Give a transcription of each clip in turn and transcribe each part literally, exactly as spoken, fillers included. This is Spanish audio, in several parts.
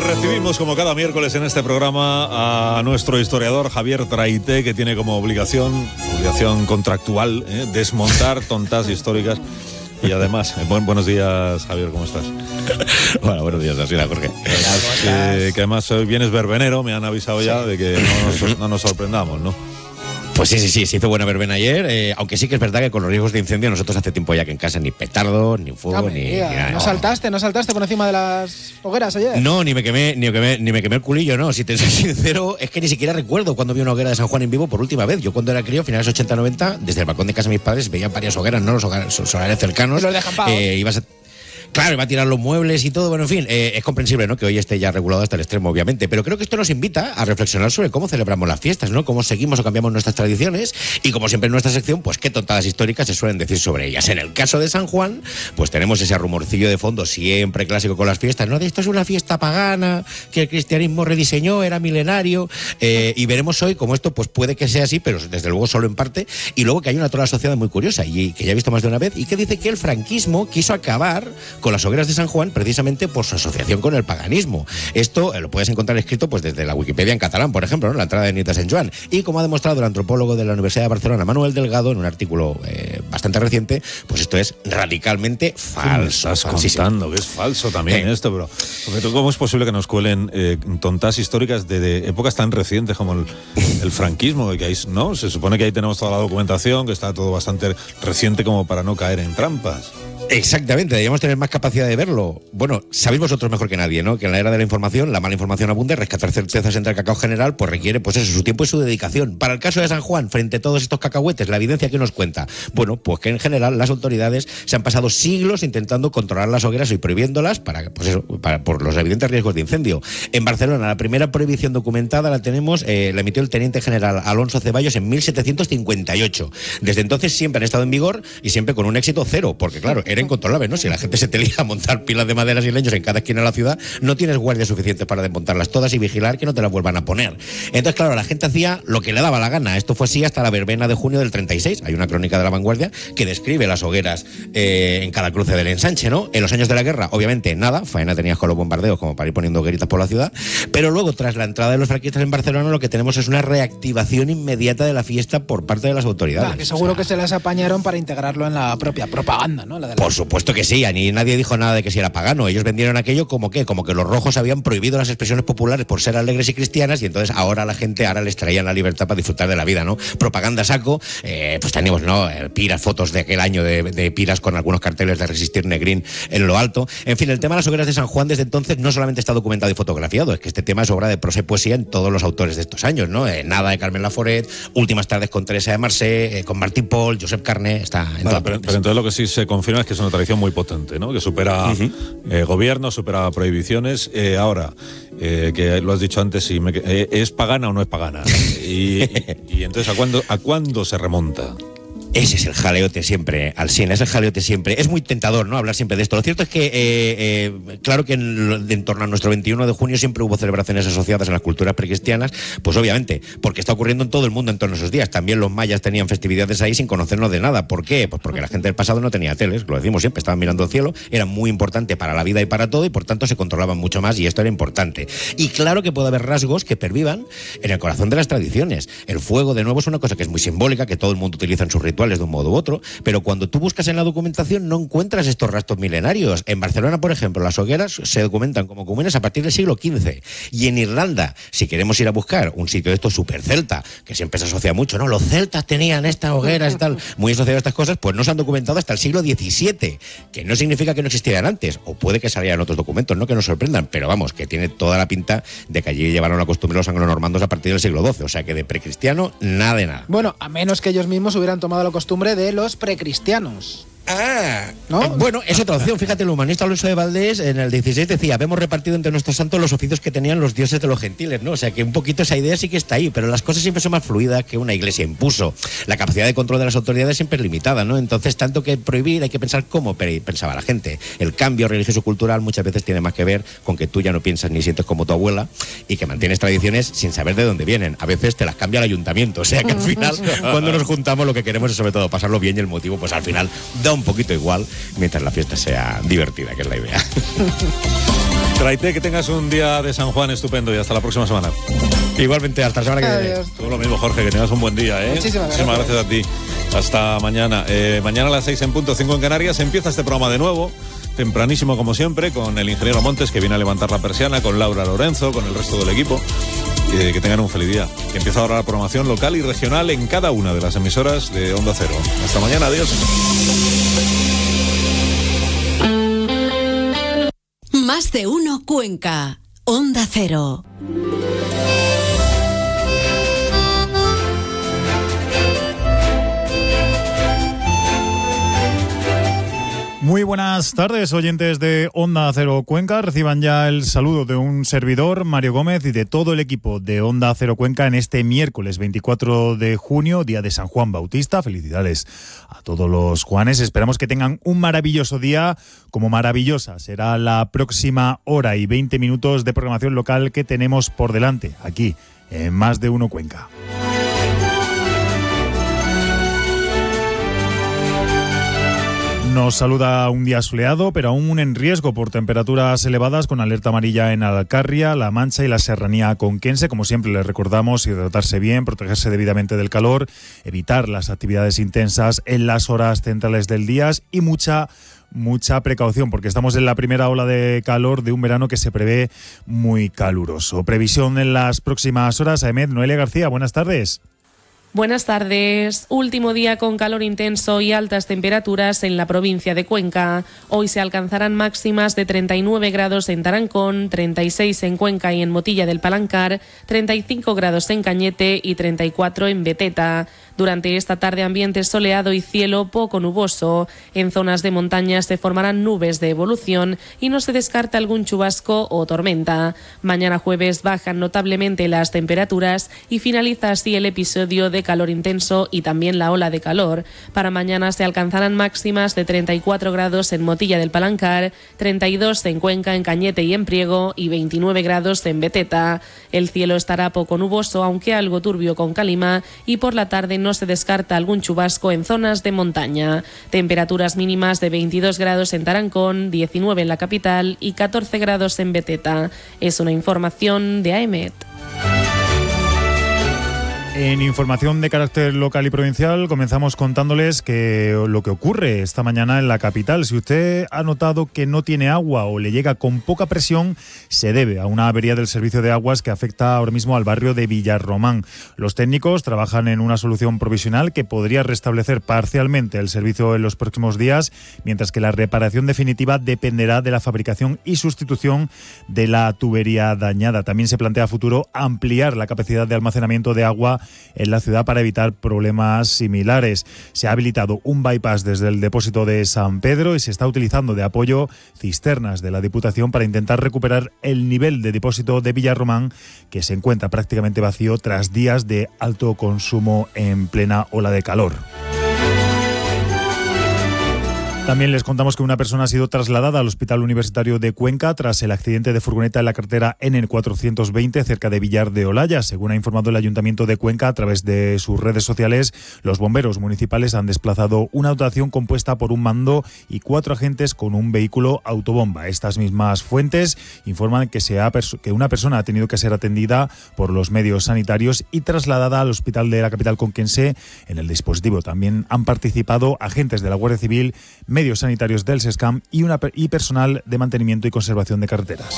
recibimos como cada miércoles en este programa a nuestro historiador Javier Traité, que tiene como obligación, obligación contractual, ¿eh? desmontar tontas históricas. Y además, eh, buen, buenos días, Javier, ¿cómo estás? Bueno, buenos días, así la Jorge. Que, que además hoy vienes verbenero, me han avisado ya de que no nos, no nos sorprendamos, ¿no? Pues sí, sí, sí, se hizo buena verbena ayer, eh, aunque sí que es verdad que con los riesgos de incendio nosotros hace tiempo ya que en casa ni petardos, ni fuego, no, ni, mía, ni nada. ¿No saltaste, no saltaste por encima de las hogueras ayer? No, ni me quemé, ni me quemé, ni me quemé el culillo, no. Si te soy sincero, es que ni siquiera recuerdo cuando vi una hoguera de San Juan en vivo por última vez. Yo cuando era crío, finales ochenta noventa, desde el balcón de casa de mis padres veía varias hogueras, ¿no? Los hogares, solares cercanos. ¿Y los de acampados? Eh, ibas a... Claro, iba a tirar los muebles y todo, bueno, en fin, eh, es comprensible, ¿no?, que hoy esté ya regulado hasta el extremo, obviamente, pero creo que esto nos invita a reflexionar sobre cómo celebramos las fiestas, ¿no?, cómo seguimos o cambiamos nuestras tradiciones y, como siempre en nuestra sección, pues qué tontadas históricas se suelen decir sobre ellas. En el caso de San Juan, pues tenemos ese rumorcillo de fondo siempre clásico con las fiestas, ¿no?, de esto es una fiesta pagana, que el cristianismo rediseñó, era milenario, eh, y veremos hoy cómo esto pues puede que sea así, pero desde luego solo en parte, y luego que hay una trola asociada muy curiosa y que ya he visto más de una vez, y que dice que el franquismo quiso acabar con las hogueras de San Juan precisamente por su asociación con el paganismo. Esto eh, lo puedes encontrar escrito pues desde la Wikipedia en catalán, por ejemplo, ¿no?, la entrada de Nit a Sant Joan, y como ha demostrado el antropólogo de la Universidad de Barcelona, Manuel Delgado, en un artículo eh, bastante reciente, pues esto es radicalmente falso. ¿Qué me estás contando? Que es falso también eh. esto, pero porque ¿cómo es posible que nos cuelen eh, tontas históricas de, de épocas tan recientes como el, el franquismo? Que ahí, ¿no? Se supone que ahí tenemos toda la documentación, que está todo bastante reciente como para no caer en trampas. Exactamente, deberíamos tener más capacidad de verlo. Bueno, sabéis vosotros mejor que nadie, ¿no?, que en la era de la información, la mala información abunda, rescatar certezas entre el cacao general, pues requiere, pues eso, su tiempo y su dedicación. Para el caso de San Juan, frente a todos estos cacahuetes, la evidencia que nos cuenta, bueno, pues que en general las autoridades se han pasado siglos intentando controlar las hogueras y prohibiéndolas para, pues eso, para, por los evidentes riesgos de incendio. En Barcelona, la primera prohibición documentada la tenemos, eh, la emitió el teniente general Alonso Ceballos en mil setecientos cincuenta y ocho. Desde entonces siempre han estado en vigor y siempre con un éxito cero, porque claro, era incontrolable, ¿no? Si la gente se te lía a montar pilas de maderas y leños en cada esquina de la ciudad, no tienes guardias suficientes para desmontarlas todas y vigilar que no te las vuelvan a poner. Entonces, claro, la gente hacía lo que le daba la gana. Esto fue así hasta la verbena de junio del treinta y seis. Hay una crónica de La Vanguardia que describe las hogueras eh, en cada cruce del ensanche, ¿no? En los años de la guerra, obviamente, nada. Faena tenías con los bombardeos como para ir poniendo hogueritas por la ciudad. Pero luego, tras la entrada de los franquistas en Barcelona, lo que tenemos es una reactivación inmediata de la fiesta por parte de las autoridades. Claro, que seguro o sea, que se las apañaron para integrarlo en la propia propaganda, ¿no? La de la... Por supuesto que sí, ni nadie dijo nada de que si era pagano. Ellos vendieron aquello como que, como que los rojos habían prohibido las expresiones populares por ser alegres y cristianas, y entonces ahora la gente, ahora les traían la libertad para disfrutar de la vida, ¿no? Propaganda saco, eh, pues teníamos, ¿no?, piras, fotos de aquel año de, de piras con algunos carteles de Resistir Negrín en lo alto. En fin, el tema de las hogueras de San Juan desde entonces no solamente está documentado y fotografiado, es que este tema es obra de prosa y poesía en todos los autores de estos años, ¿no? Eh, nada de Carmen Laforet, Últimas tardes con Teresa de Marsé, eh, con Martín Paul, Josep Carné, está en vale, pero, pero entonces lo que sí se confirma es que es una tradición muy potente, ¿no?, que supera uh-huh. eh, gobiernos, supera prohibiciones. Eh, ahora, eh, que lo has dicho antes, si me, eh, ¿es pagana o no es pagana? Y, y, y entonces, ¿a cuándo, ¿a cuándo se remonta? Ese es el jaleote siempre, Alsina, es el jaleote siempre. Es muy tentador, ¿no?, hablar siempre de esto. Lo cierto es que, eh, eh, claro que en, en torno a nuestro veintiuno de junio siempre hubo celebraciones asociadas a las culturas precristianas, pues obviamente, porque está ocurriendo en todo el mundo en torno a esos días. También los mayas tenían festividades ahí sin conocernos de nada. ¿Por qué? Pues porque la gente del pasado no tenía teles, lo decimos siempre, estaban mirando al cielo, era muy importante para la vida y para todo, y por tanto se controlaban mucho más, y esto era importante. Y claro que puede haber rasgos que pervivan en el corazón de las tradiciones. El fuego, de nuevo, es una cosa que es muy simbólica, que todo el mundo utiliza en sus rituales de un modo u otro, pero cuando tú buscas en la documentación no encuentras estos rastros milenarios. En Barcelona, por ejemplo, las hogueras se documentan como comunes a partir del siglo quince, y en Irlanda, si queremos ir a buscar un sitio de estos super celta, que siempre se asocia mucho, ¿no?, los celtas tenían estas hogueras y tal, muy asociadas a estas cosas, pues no se han documentado hasta el siglo diecisiete, que no significa que no existieran antes, o puede que salieran otros documentos, no que nos sorprendan, pero vamos, que tiene toda la pinta de que allí llevaron la costumbre los anglonormandos a partir del siglo doce, o sea que de precristiano nada de nada. Bueno, a menos que ellos mismos hubieran tomado la costumbre de los precristianos. Ah, ¿no? Bueno, es otra opción. Fíjate, el humanista Alonso de Valdés en el dieciséis decía: habemos repartido entre nuestros santos los oficios que tenían los dioses de los gentiles, ¿no? O sea que un poquito esa idea sí que está ahí, pero las cosas siempre son más fluidas que una iglesia impuso. La capacidad de control de las autoridades siempre es limitada, ¿no? Entonces, tanto que prohibir, hay que pensar cómo pensaba la gente. El cambio religioso cultural muchas veces tiene más que ver con que tú ya no piensas ni sientes como tu abuela y que mantienes tradiciones sin saber de dónde vienen. A veces te las cambia el ayuntamiento, o sea que al final, cuando nos juntamos, lo que queremos es sobre todo pasarlo bien, y el motivo, pues al final da un poquito igual, mientras la fiesta sea divertida, que es la idea. Raite, que tengas un día de San Juan estupendo y hasta la próxima semana. Igualmente, hasta la semana que viene. Todo lo mismo, Jorge, que tengas un buen día, ¿eh? Muchísimas gracias. Muchísimas gracias a ti. Hasta mañana. Eh, mañana a las seis en punto, cinco en Canarias, empieza este programa de nuevo, tempranísimo como siempre, con el ingeniero Montes, que viene a levantar la persiana, con Laura Lorenzo, con el resto del equipo. Eh, que tengan un feliz día. Que empieza ahora la programación local y regional en cada una de las emisoras de Onda Cero. Hasta mañana, adiós. Más de uno Cuenca. Onda Cero. Muy buenas tardes, oyentes de Onda Cero Cuenca. Reciban ya el saludo de un servidor, Mario Gómez, y de todo el equipo de Onda Cero Cuenca en este miércoles veinticuatro de junio, día de San Juan Bautista. Felicidades a todos los Juanes. Esperamos que tengan un maravilloso día, como maravillosa será la próxima hora y veinte minutos de programación local que tenemos por delante, aquí, en Más de Uno Cuenca. Nos saluda un día soleado, pero aún en riesgo por temperaturas elevadas, con alerta amarilla en Alcarria, La Mancha y la Serranía conquense. Como siempre, les recordamos hidratarse bien, protegerse debidamente del calor, evitar las actividades intensas en las horas centrales del día y mucha Mucha precaución, porque estamos en la primera ola de calor de un verano que se prevé muy caluroso. Previsión en las próximas horas. Ahmed, Noelia García, buenas tardes. Buenas tardes. Último día con calor intenso y altas temperaturas en la provincia de Cuenca. Hoy se alcanzarán máximas de treinta y nueve grados en Tarancón, treinta y seis en Cuenca y en Motilla del Palancar, treinta y cinco grados en Cañete y treinta y cuatro en Beteta. Durante esta tarde ambiente soleado y cielo poco nuboso. En zonas de montaña se formarán nubes de evolución y no se descarta algún chubasco o tormenta. Mañana jueves bajan notablemente las temperaturas y finaliza así el episodio de calor intenso y también la ola de calor. Para mañana se alcanzarán máximas de treinta y cuatro grados en Motilla del Palancar, treinta y dos en Cuenca, en Cañete y en Priego y veintinueve grados en Beteta. El cielo estará poco nuboso, aunque algo turbio con calima, y por la tarde no se descarta algún chubasco en zonas de montaña. Temperaturas mínimas de veintidós grados en Tarancón, diecinueve en la capital y catorce grados en Beteta. Es una información de A E M E T. En información de carácter local y provincial, comenzamos contándoles que lo que ocurre esta mañana en la capital. Si usted ha notado que no tiene agua o le llega con poca presión, se debe a una avería del servicio de aguas que afecta ahora mismo al barrio de Villarromán. Los técnicos trabajan en una solución provisional que podría restablecer parcialmente el servicio en los próximos días, mientras que la reparación definitiva dependerá de la fabricación y sustitución de la tubería dañada. También se plantea a futuro ampliar la capacidad de almacenamiento de agua en la ciudad para evitar problemas similares. Se ha habilitado un bypass desde el depósito de San Pedro y se está utilizando de apoyo cisternas de la Diputación para intentar recuperar el nivel de depósito de Villarromán, que se encuentra prácticamente vacío tras días de alto consumo en plena ola de calor. También les contamos que una persona ha sido trasladada al Hospital Universitario de Cuenca tras el accidente de furgoneta en la carretera N cuatrocientos veinte cerca de Villar de Olaya. Según ha informado el Ayuntamiento de Cuenca a través de sus redes sociales, los bomberos municipales han desplazado una dotación compuesta por un mando y cuatro agentes con un vehículo autobomba. Estas mismas fuentes informan que, se ha perso- que una persona ha tenido que ser atendida por los medios sanitarios y trasladada al hospital de la capital conquense. En el dispositivo también han participado agentes de la Guardia Civil, medios sanitarios del SESCAM y, una, y personal de mantenimiento y conservación de carreteras.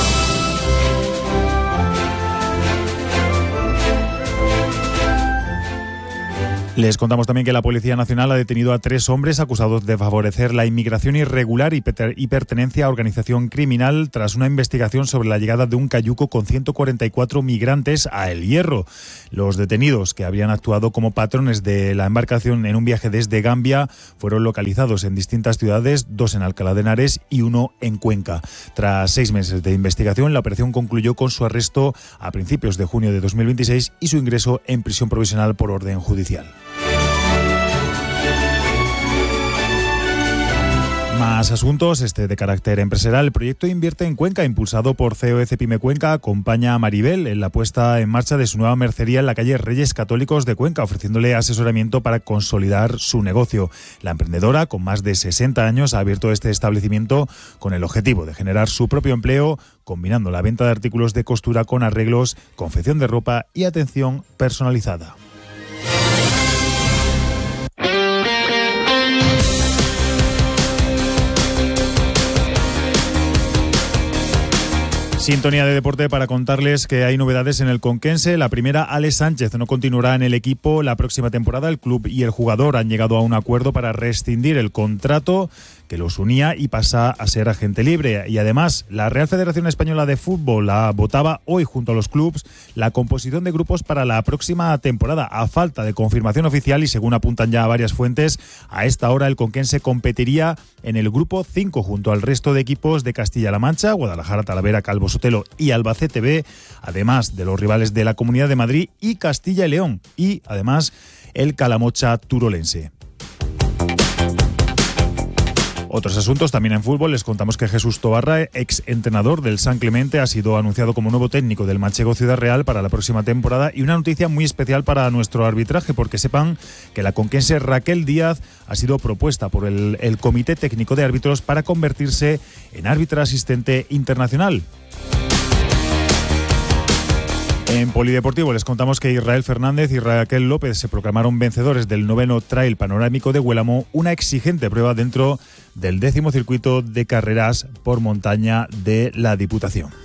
Les contamos también que la Policía Nacional ha detenido a tres hombres acusados de favorecer la inmigración irregular y, per- y pertenencia a organización criminal tras una investigación sobre la llegada de un cayuco con ciento cuarenta y cuatro migrantes a El Hierro. Los detenidos, que habrían actuado como patrones de la embarcación en un viaje desde Gambia, fueron localizados en distintas ciudades, dos en Alcalá de Henares y uno en Cuenca. Tras seis meses de investigación, la operación concluyó con su arresto a principios de junio de dos mil veintiséis y su ingreso en prisión provisional por orden judicial. Más asuntos, este de carácter empresarial. El proyecto Invierte en Cuenca, impulsado por C O E Cepime Cuenca, acompaña a Maribel en la puesta en marcha de su nueva mercería en la calle Reyes Católicos de Cuenca, ofreciéndole asesoramiento para consolidar su negocio. La emprendedora, con más de sesenta años, ha abierto este establecimiento con el objetivo de generar su propio empleo, combinando la venta de artículos de costura con arreglos, confección de ropa y atención personalizada. Sintonía de deporte para contarles que hay novedades en el conquense. La primera, Alex Sánchez no continuará en el equipo la próxima temporada. El club y el jugador han llegado a un acuerdo para rescindir el contrato que los unía y pasa a ser agente libre. Y además, la Real Federación Española de Fútbol la votaba hoy junto a los clubs la composición de grupos para la próxima temporada. A falta de confirmación oficial y según apuntan ya varias fuentes, a esta hora el conquense competiría en el grupo cinco junto al resto de equipos de Castilla-La Mancha, Guadalajara, Talavera, Calvo Sotelo y Albacete B, además de los rivales de la Comunidad de Madrid y Castilla y León, y además el Calamocha turolense. Otros asuntos también en fútbol. Les contamos que Jesús Tobarra, ex entrenador del San Clemente, ha sido anunciado como nuevo técnico del Manchego Ciudad Real para la próxima temporada, y una noticia muy especial para nuestro arbitraje, porque sepan que la conquense Raquel Díaz ha sido propuesta por el, el Comité Técnico de Árbitros para convertirse en árbitra asistente internacional. En polideportivo les contamos que Israel Fernández y Raquel López se proclamaron vencedores del noveno Trail Panorámico de Huélamo, una exigente prueba dentro del décimo circuito de carreras por montaña de la Diputación.